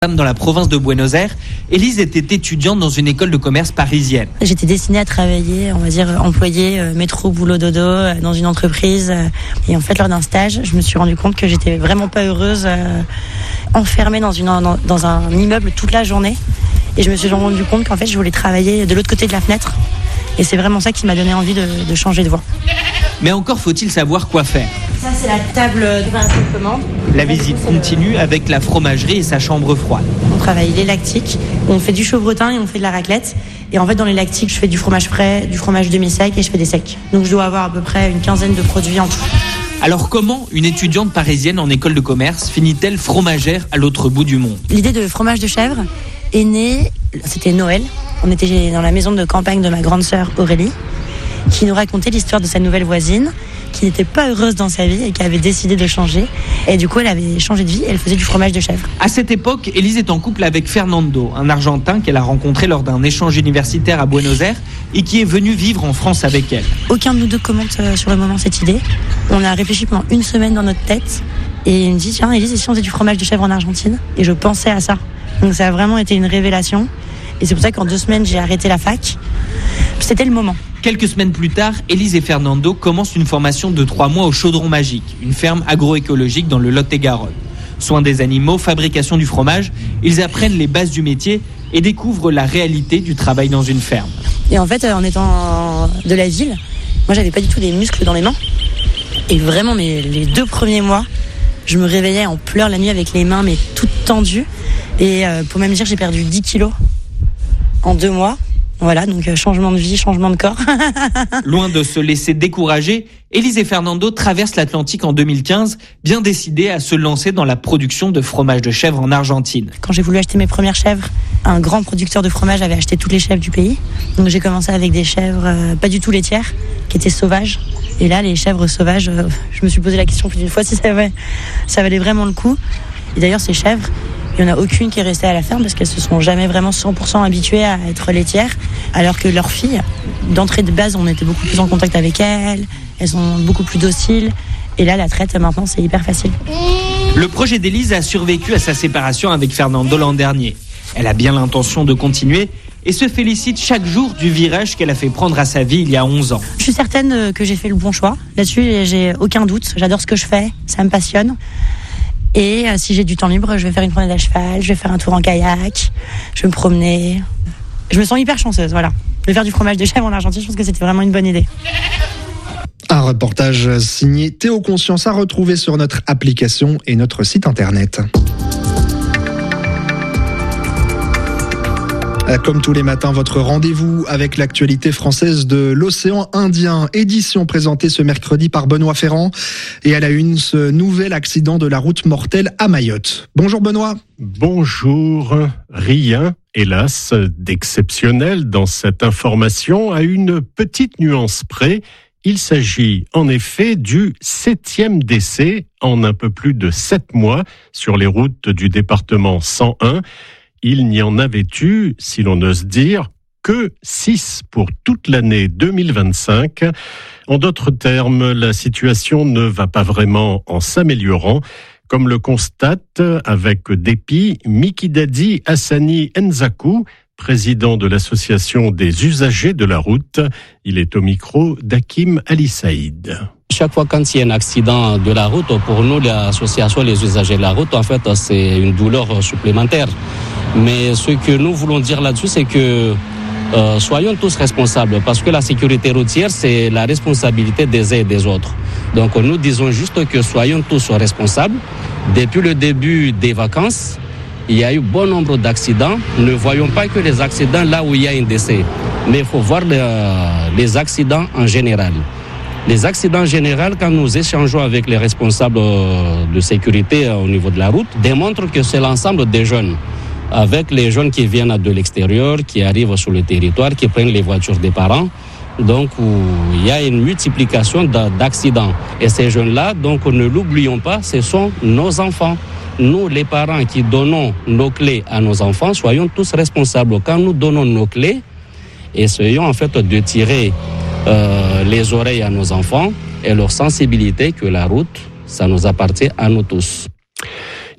Dans la province de Buenos Aires, Élise était étudiante dans une école de commerce parisienne. J'étais destinée à travailler, on va dire, employée, métro, boulot, dodo, dans une entreprise. Et en fait, lors d'un stage, je me suis rendu compte que j'étais vraiment pas heureuse, enfermée dans un immeuble toute la journée. Et je me suis rendu compte qu'en fait, je voulais travailler de l'autre côté de la fenêtre. Et c'est vraiment ça qui m'a donné envie de changer de voie. Mais encore faut-il savoir quoi faire. Ça, c'est la table de préparation de commande. La visite continue avec la fromagerie et sa chambre froide. On travaille les lactiques, on fait du chauvretin et on fait de la raclette. Et en fait, dans les lactiques, je fais du fromage frais, du fromage demi-sec et je fais des secs. Donc, je dois avoir à peu près une quinzaine de produits en tout. Alors comment une étudiante parisienne en école de commerce finit-elle fromagère à l'autre bout du monde ? L'idée de fromage de chèvre est née, c'était Noël. On était dans la maison de campagne de ma grande sœur Aurélie, qui nous racontait l'histoire de sa nouvelle voisine, qui n'était pas heureuse dans sa vie et qui avait décidé de changer. Et du coup, elle avait changé de vie et elle faisait du fromage de chèvre. À cette époque, Élise est en couple avec Fernando, un Argentin qu'elle a rencontré lors d'un échange universitaire à Buenos Aires et qui est venu vivre en France avec elle. Aucun de nous deux commente sur le moment cette idée. On a réfléchi pendant une semaine dans notre tête et il me dit, tiens Élise, et si on faisait du fromage de chèvre en Argentine ? Et je pensais à ça. Donc ça a vraiment été une révélation. Et c'est pour ça qu'en 2 semaines, j'ai arrêté la fac. C'était le moment. Quelques semaines plus tard, Élise et Fernando commencent une formation de 3 mois au Chaudron Magique, une ferme agroécologique dans le Lot-et-Garonne. Soins des animaux, fabrication du fromage, ils apprennent les bases du métier et découvrent la réalité du travail dans une ferme. Et en fait, en étant de la ville, moi, j'avais pas du tout des muscles dans les mains. Et vraiment, les 2 premiers mois, je me réveillais en pleurs la nuit avec les mains, mais toutes tendues. Et pour même dire, j'ai perdu 10 kilos en 2 mois. Voilà, donc changement de vie, changement de corps. Loin de se laisser décourager, Élise et Fernando traversent l'Atlantique en 2015, bien décidés à se lancer dans la production de fromage de chèvre en Argentine. Quand j'ai voulu acheter mes premières chèvres, un grand producteur de fromage avait acheté toutes les chèvres du pays. Donc j'ai commencé avec des chèvres pas du tout laitières, qui étaient sauvages. Et là, les chèvres sauvages, je me suis posé la question plus d'une fois si ça valait vraiment le coup. Et d'ailleurs, ces chèvres, il n'y en a aucune qui est restée à la ferme parce qu'elles se sont jamais vraiment 100% habituées à être laitières. Alors que leurs filles, d'entrée de base, on était beaucoup plus en contact avec elles. Elles sont beaucoup plus dociles. Et là, la traite, maintenant, c'est hyper facile. Le projet d'Élise a survécu à sa séparation avec Fernando l'an dernier. Elle a bien l'intention de continuer et se félicite chaque jour du virage qu'elle a fait prendre à sa vie il y a 11 ans. Je suis certaine que j'ai fait le bon choix. Là-dessus, j'ai aucun doute. J'adore ce que je fais. Ça me passionne. Et si j'ai du temps libre, je vais faire une promenade à cheval, je vais faire un tour en kayak, je vais me promener. Je me sens hyper chanceuse, voilà. De faire du fromage de chèvre en Argentine, je pense que c'était vraiment une bonne idée. Un reportage signé Théo Conscience à retrouver sur notre application et notre site internet. Comme tous les matins, votre rendez-vous avec l'actualité française de l'océan Indien. Édition présentée ce mercredi par Benoît Ferrand. Et à la une, ce nouvel accident de la route mortelle à Mayotte. Bonjour Benoît. Bonjour. Rien, hélas, d'exceptionnel dans cette information, à une petite nuance près. Il s'agit en effet du 7e décès en un peu plus de 7 mois sur les routes du département 101. Il n'y en avait eu, si l'on ose dire, que 6 pour toute l'année 2025. En d'autres termes, la situation ne va pas vraiment en s'améliorant, comme le constate avec dépit Mikidadi Hassani Nzakou, président de l'association des usagers de la route. Il est au micro d'Hakim Ali Saïd. Chaque fois quand il y a un accident de la route, pour nous, l'association des usagers de la route, en fait, c'est une douleur supplémentaire. Mais ce que nous voulons dire là-dessus, c'est que soyons tous responsables, parce que la sécurité routière, c'est la responsabilité des uns et des autres. Donc nous disons juste que soyons tous responsables. Depuis le début des vacances, il y a eu bon nombre d'accidents. Ne voyons pas que les accidents là où il y a un décès, mais il faut voir les accidents en général. Les accidents en général, quand nous échangeons avec les responsables de sécurité au niveau de la route, démontrent que c'est l'ensemble des jeunes. Avec les jeunes qui viennent de l'extérieur, qui arrivent sur le territoire, qui prennent les voitures des parents. Donc, il y a une multiplication d'accidents. Et ces jeunes-là, donc, ne l'oublions pas, ce sont nos enfants. Nous, les parents qui donnons nos clés à nos enfants, soyons tous responsables. Quand nous donnons nos clés, essayons en fait de tirer les oreilles à nos enfants et leur sensibilité que la route, ça nous appartient à nous tous.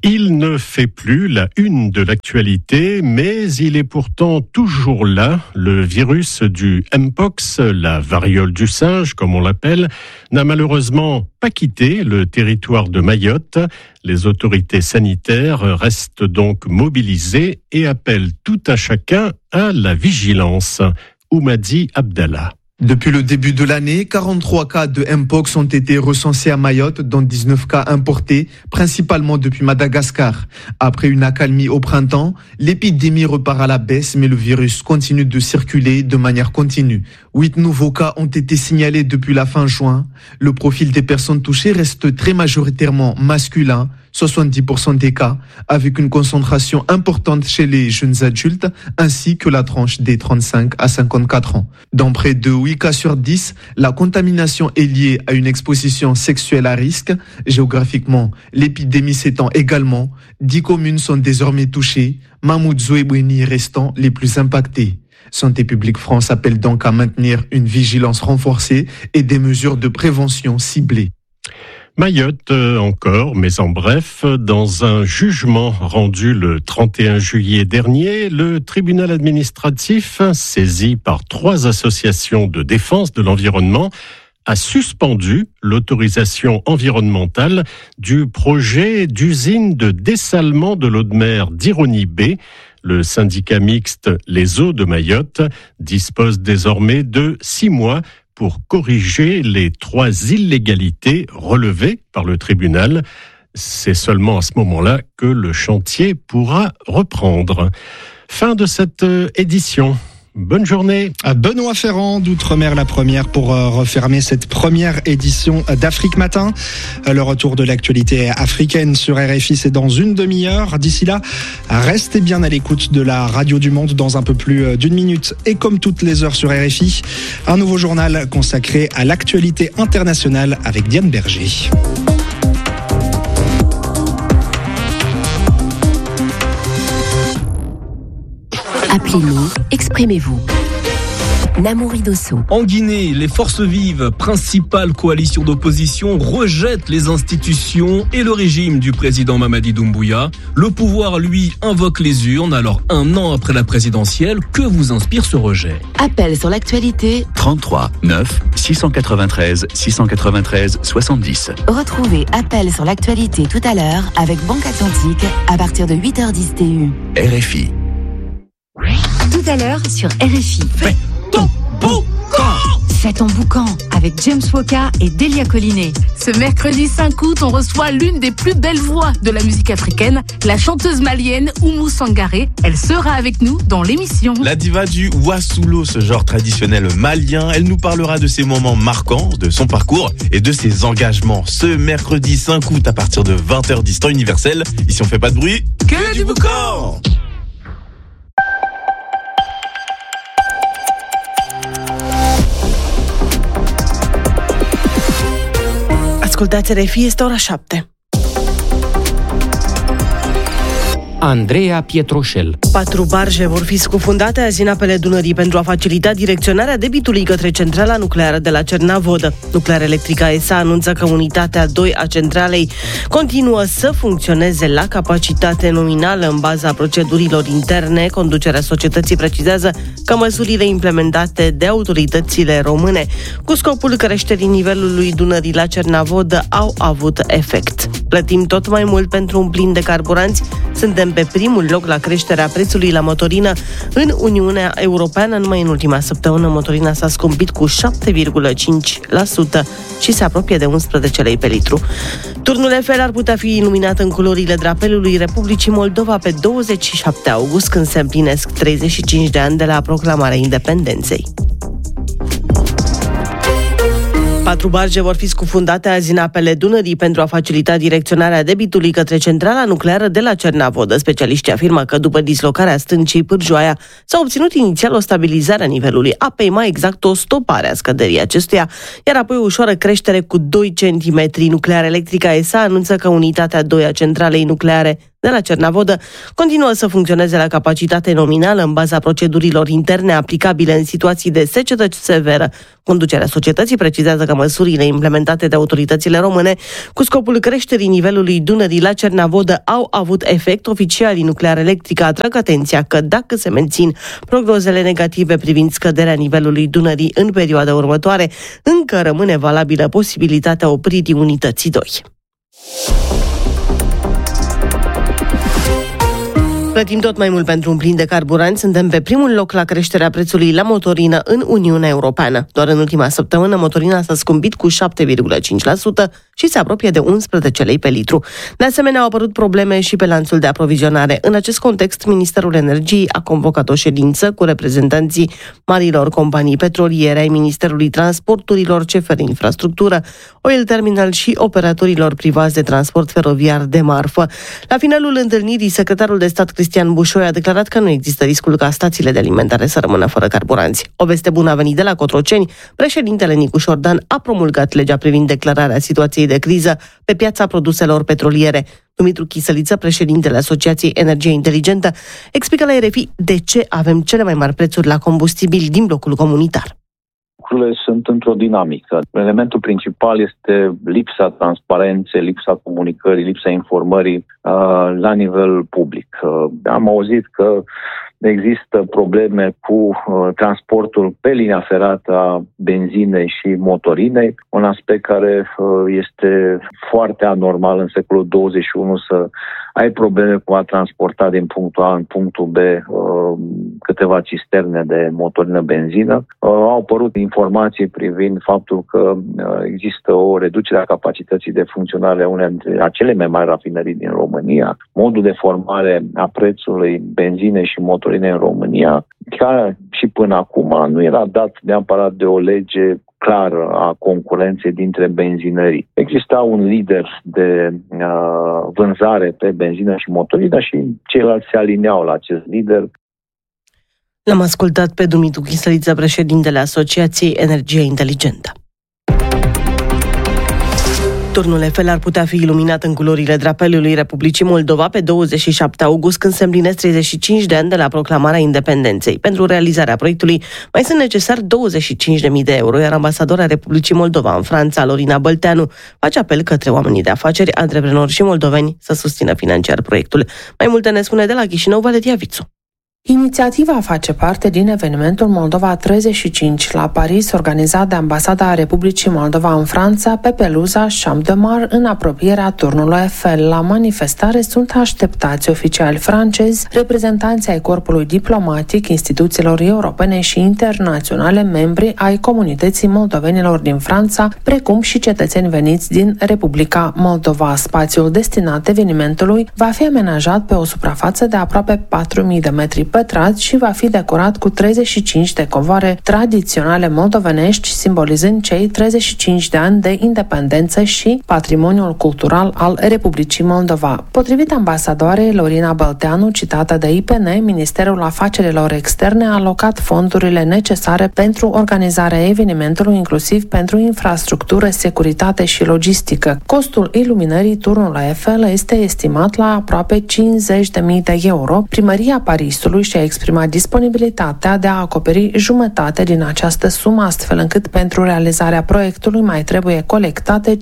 Il ne fait plus la une de l'actualité, mais il est pourtant toujours là. Le virus du Mpox, la variole du singe, comme on l'appelle, n'a malheureusement pas quitté le territoire de Mayotte. Les autorités sanitaires restent donc mobilisées et appellent tout à chacun à la vigilance. Oumadi Abdallah. Depuis le début de l'année, 43 cas de Mpox ont été recensés à Mayotte, dont 19 cas importés, principalement depuis Madagascar. Après une accalmie au printemps, l'épidémie repart à la baisse, mais le virus continue de circuler de manière continue. 8 nouveaux cas ont été signalés depuis la fin juin. Le profil des personnes touchées reste très majoritairement masculin, 70% des cas, avec une concentration importante chez les jeunes adultes, ainsi que la tranche des 35 à 54 ans. Dans près de 8 cas sur 10, la contamination est liée à une exposition sexuelle à risque. Géographiquement, l'épidémie s'étend également. 10 communes sont désormais touchées, Mamoudzou et Bouéni restant les plus impactées. Santé publique France appelle donc à maintenir une vigilance renforcée et des mesures de prévention ciblées. Mayotte encore, mais en bref, dans un jugement rendu le 31 juillet dernier, le tribunal administratif, saisi par 3 associations de défense de l'environnement, a suspendu l'autorisation environnementale du projet d'usine de dessalement de l'eau de mer d'Ironi B. Le syndicat mixte Les Eaux de Mayotte dispose désormais de 6 mois pour corriger les 3 illégalités relevées par le tribunal. C'est seulement à ce moment-là que le chantier pourra reprendre. Fin de cette édition. Bonne journée. À Benoît Ferrand d'Outre-mer, la première pour refermer cette première édition d'Afrique Matin. Le retour de l'actualité africaine sur RFI, c'est dans une demi-heure. D'ici là, restez bien à l'écoute de la Radio du Monde dans un peu plus d'une minute. Et comme toutes les heures sur RFI, un nouveau journal consacré à l'actualité internationale avec Diane Berger. Appelez-nous, exprimez-vous. Namouri Dosso. En Guinée, les forces vives, principale coalition d'opposition, rejettent les institutions et le régime du président Mamadi Doumbouya. Le pouvoir, lui, invoque les urnes. Alors, 1 an après la présidentielle, que vous inspire ce rejet ? Appel sur l'actualité. 33 9 693 693 70. Retrouvez Appel sur l'actualité tout à l'heure avec Banque Atlantique à partir de 8h10 TU. RFI. Tout à l'heure sur RFI. Fais ton boucan. Fais ton boucan avec James Woka et Delia Collinet. Ce mercredi 5 août, on reçoit l'une des plus belles voix de la musique africaine, la chanteuse malienne Oumou Sangaré. Elle sera avec nous dans l'émission. La diva du Wassoulou, ce genre traditionnel malien, elle nous parlera de ses moments marquants, de son parcours et de ses engagements. Ce mercredi 5 août à partir de 20h10 temps universel. Ici on fait pas de bruit, que du boucan. Ascultați RFI, este ora 7. Andreea Pietroșel. 4 barje vor fi scufundate azi în apele Dunării pentru a facilita direcționarea debitului către centrala nucleară de la Cernavodă. Nuclear Electrica S.A. anunță că unitatea 2 a centralei continuă să funcționeze la capacitate nominală în baza procedurilor interne. Conducerea societății precizează că măsurile implementate de autoritățile române cu scopul creșterii nivelului Dunării la Cernavodă au avut efect. Plătim tot mai mult pentru un plin de carburanți. Suntem pe primul loc la creșterea prețului la motorină în Uniunea Europeană. Numai în ultima săptămână motorina s-a scumpit cu 7,5% și se apropie de 11 lei pe litru. Turnul Eiffel ar putea fi iluminat în culorile drapelului Republicii Moldova pe 27 august, când se împlinesc 35 de ani de la proclamarea independenței. 4 barge vor fi scufundate azi în apele Dunării pentru a facilita direcționarea debitului către centrala nucleară de la Cernavodă. Specialiștii afirmă că după dislocarea stâncii Pârjoaia s-a obținut inițial o stabilizare a nivelului apei, mai exact o stopare a scăderii acestuia, iar apoi o ușoară creștere cu 2 cm. Nuclear Electrica S.A. anunță că unitatea 2 a centralei nucleare de la Cernavodă continuă să funcționeze la capacitate nominală în baza procedurilor interne aplicabile în situații de secetă severă. Conducerea societății precizează că măsurile implementate de autoritățile române cu scopul creșterii nivelului Dunării la Cernavodă au avut efect. Oficialii nuclear electrică atrag atenția că dacă se mențin prognozele negative privind scăderea nivelului Dunării în perioada următoare, încă rămâne valabilă posibilitatea opririi unității 2. Plătim tot mai mult pentru un plin de carburant. Suntem pe primul loc la creșterea prețului la motorină în Uniunea Europeană. Doar în ultima săptămână motorina s-a scumpit cu 7,5% și se apropie de 11 lei pe litru. De asemenea, au apărut probleme și pe lanțul de aprovizionare. În acest context, Ministerul Energiei a convocat o ședință cu reprezentanții marilor companii petroliere, ai Ministerului Transporturilor, CFR Infrastructură, Oil Terminal și operatorilor privați de transport feroviar de marfă. La finalul întâlnirii, secretarul de stat Cristian Bușoi a declarat că nu există riscul ca stațiile de alimentare să rămână fără carburanți. O veste bună a venit de la Cotroceni. Președintele Nicu Șordan a promulgat legea privind declararea situației de criză pe piața produselor petroliere. Dumitru Chisăliță, președintele Asociației Energie Inteligentă, explică la RFI de ce avem cele mai mari prețuri la combustibili din blocul comunitar. Lucrurile sunt într-o dinamică. Elementul principal este lipsa transparenței, lipsa comunicării, lipsa informării la nivel public. Am auzit că există probleme cu transportul pe linia ferată a benzinei și motorinei, un aspect care este foarte anormal în secolul 21 să ai probleme cu a transporta din punctul A în punctul B câteva cisterne de motorină benzină. Au apărut informații privind faptul că există o reducere a capacității de funcționare a unei dintre cele mai mari rafinării din România. Modul de formare a prețului benzinei și motorinei în România, ca și până acum, nu era dat neapărat de o lege clară a concurenței dintre benzinării. Exista un lider de vânzare pe benzină și motorină și ceilalți se alineau la acest lider. L-am ascultat pe Dumitru Chisăliță, președintele Asociației Energie Inteligentă. Turnul Eiffel ar putea fi iluminat în culorile drapelului Republicii Moldova pe 27 august, când se împlinesc 35 de ani de la proclamarea independenței. Pentru realizarea proiectului mai sunt necesari 25.000 de euro, iar ambasadora Republicii Moldova în Franța, Lorina Bălteanu, face apel către oamenii de afaceri, antreprenori și moldoveni să susțină financiar proiectul. Mai multe ne spune de la Chișinău Valeria Vițu. Inițiativa face parte din evenimentul Moldova 35 la Paris, organizat de Ambasada Republicii Moldova în Franța pe peluza Champ de Mars, în apropierea turnului Eiffel. La manifestare sunt așteptați oficiali francezi, reprezentanți ai corpului diplomatic, instituțiilor europene și internaționale, membri ai comunității moldovenilor din Franța, precum și cetățeni veniți din Republica Moldova. Spațiul destinat evenimentului va fi amenajat pe o suprafață de aproape 4.000 de metri pătrați și va fi decorat cu 35 de covoare tradiționale moldovenești, simbolizând cei 35 de ani de independență și patrimoniul cultural al Republicii Moldova. Potrivit ambasadoarei Lorina Bălteanu, citată de IPN, Ministerul Afacerilor Externe a alocat fondurile necesare pentru organizarea evenimentului, inclusiv pentru infrastructură, securitate și logistică. Costul iluminării turnului Eiffel este estimat la aproape 50.000 de euro. Primăria Parisului și-a exprimat disponibilitatea de a acoperi jumătate din această sumă, astfel încât pentru realizarea proiectului mai trebuie colectate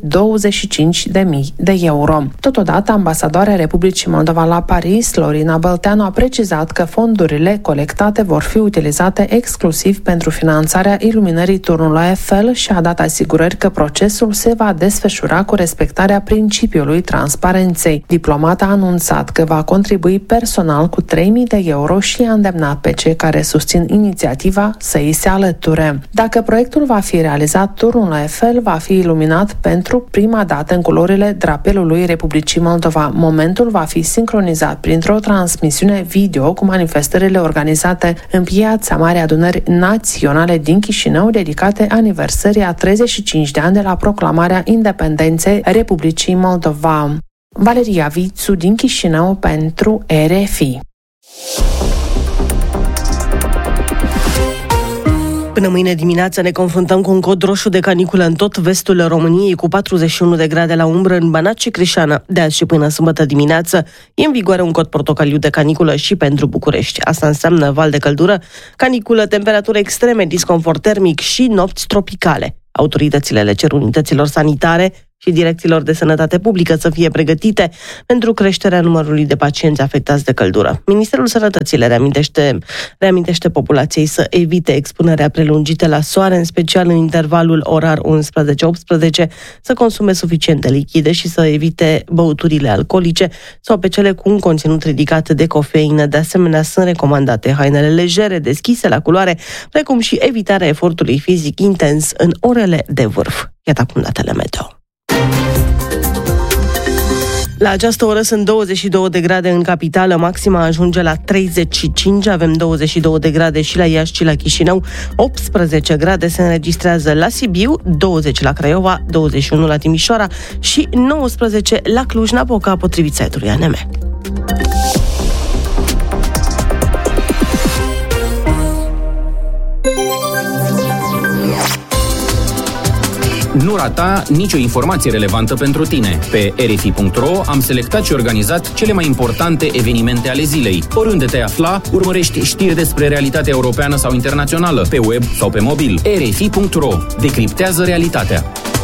25.000 de euro. Totodată, ambasadoarea Republicii Moldova la Paris, Lorina Bălteanu, a precizat că fondurile colectate vor fi utilizate exclusiv pentru finanțarea iluminării turnului Eiffel și a dat asigurări că procesul se va desfășura cu respectarea principiului transparenței. Diplomata a anunțat că va contribui personal cu 3.000 de euro și a îndemnat pe cei care susțin inițiativa să îi se alăture. Dacă proiectul va fi realizat, turnul Eiffel va fi iluminat pentru prima dată în culorile drapelului Republicii Moldova. Momentul va fi sincronizat printr-o transmisiune video cu manifestările organizate în Piața Marii Adunări Naționale din Chișinău, dedicate aniversării a 35 de ani de la proclamarea independenței Republicii Moldova. Valeria Vițu din Chișinău pentru RFI. Până mâine dimineață ne confruntăm cu un cod roșu de caniculă în tot vestul României, cu 41 de grade la umbră în Banat și Crișana. De azi și până sâmbătă dimineață e în vigoare un cod portocaliu de caniculă și pentru București. Asta înseamnă val de căldură, caniculă, temperaturi extreme, disconfort termic și nopți tropicale. Autoritățile le cer unităților sanitare și direcțiilor de sănătate publică să fie pregătite pentru creșterea numărului de pacienți afectați de căldură. Ministerul Sănătății le reamintește populației să evite expunerea prelungită la soare, în special în intervalul orar 11-18, să consume suficiente lichide și să evite băuturile alcoolice sau pe cele cu un conținut ridicat de cofeină. De asemenea, sunt recomandate hainele legere, deschise la culoare, precum și evitarea efortului fizic intens în orele de vârf. Iată acum datele meteo. La această oră sunt 22 de grade în capitală, maxima ajunge la 35, avem 22 de grade și la Iași și la Chișinău, 18 grade se înregistrează la Sibiu, 20 la Craiova, 21 la Timișoara și 19 la Cluj-Napoca, potrivit site-ului ANM. Nu rata nicio informație relevantă pentru tine. Pe RFI.ro am selectat și organizat cele mai importante evenimente ale zilei. Oriunde te afla, urmărești știri despre realitatea europeană sau internațională, pe web sau pe mobil. RFI.ro decriptează realitatea.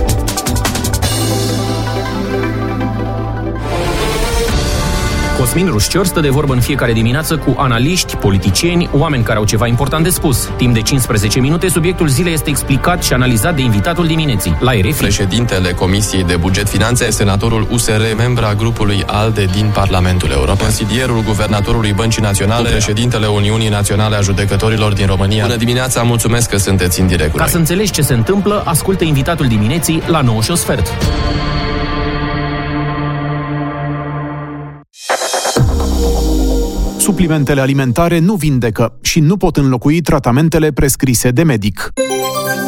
Cosmin Rușcior stă de vorbă în fiecare dimineață cu analiști, politicieni, oameni care au ceva important de spus. Timp de 15 minute, subiectul zilei este explicat și analizat de invitatul dimineții. La RFI. Președintele Comisiei de Buget Finanțe, senatorul USR, membra grupului ALDE din Parlamentul European, consilierul guvernatorului Băncii Naționale, președintele Uniunii Naționale a Judecătorilor din România. Bună dimineața, mulțumesc că sunteți în direct. Ca să înțelegi ce se întâmplă, ascultă invitatul dimineții la 9:15. Suplimentele alimentare nu vindecă și nu pot înlocui tratamentele prescrise de medic.